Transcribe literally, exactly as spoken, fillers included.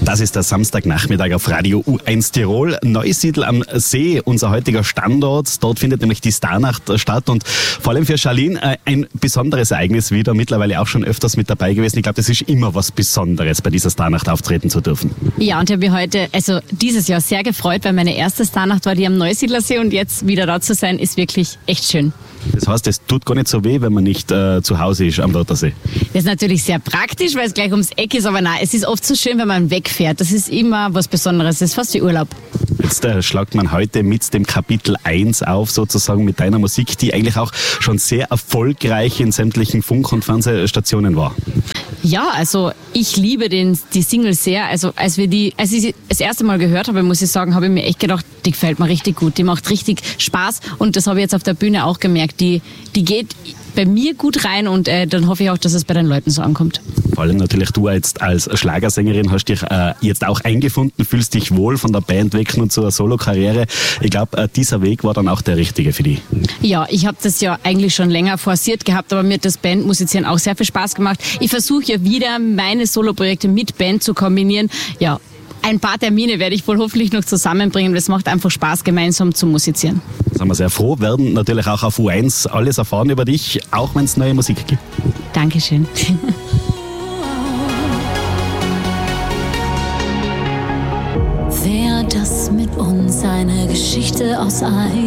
Das ist der Samstagnachmittag auf Radio U eins Tirol. Neusiedl am See, unser heutiger Standort. Dort findet nämlich die Starnacht statt und vor allem für Charlene ein besonderes Ereignis wieder. Mittlerweile auch schon öfters mit dabei gewesen. Ich glaube, das ist immer was Besonderes, bei dieser Starnacht auftreten zu dürfen. Ja, und ich habe mich heute, also dieses Jahr sehr gefreut, weil meine erste Starnacht war die am Neusiedler See und jetzt wieder da zu sein, ist wirklich echt schön. Das heißt, es tut gar nicht so weh, wenn man nicht äh, zu Hause ist am Wörthersee. Das ist natürlich sehr praktisch, weil es gleich ums Eck ist, aber nein, es ist oft so schön, wenn man wegfährt. Das ist immer was Besonderes, das ist fast wie Urlaub. Jetzt äh, schlagt man heute mit dem Kapitel eins auf, sozusagen mit deiner Musik, die eigentlich auch schon sehr erfolgreich in sämtlichen Funk- und Fernsehstationen war. Ja, also ich liebe den, die Single sehr. Also als wir die, als ich sie das erste Mal gehört habe, muss ich sagen, habe ich mir echt gedacht, die gefällt mir richtig gut. Die macht richtig Spaß und das habe ich jetzt auf der Bühne auch gemerkt. Die, die geht bei mir gut rein und äh, dann hoffe ich auch, dass es bei den Leuten so ankommt. Vor allem natürlich du jetzt als Schlagersängerin hast dich äh, jetzt auch eingefunden, fühlst dich wohl von der Band weg und zur Solo-Karriere. Ich glaube, äh, dieser Weg war dann auch der richtige für dich. Ja, ich habe das ja eigentlich schon länger forciert gehabt, aber mir hat das Bandmusizieren auch sehr viel Spaß gemacht. Ich versuche ja wieder, meine Soloprojekte mit Band zu kombinieren. Ja, ein paar Termine werde ich wohl hoffentlich noch zusammenbringen. Es macht einfach Spaß, gemeinsam zu musizieren. Da sind wir sehr froh, werden natürlich auch auf U eins alles erfahren über dich, auch wenn es neue Musik gibt. Dankeschön. Wer das mit uns eine Geschichte aus Eis?